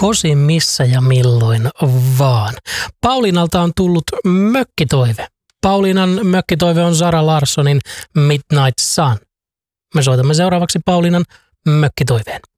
Osin missä ja milloin vaan. Pauliinalta on tullut mökkitoive. Pauliinan mökkitoive on Zara Larssonin Midnight Sun. Me soitamme seuraavaksi Pauliinan mökkitoiveen.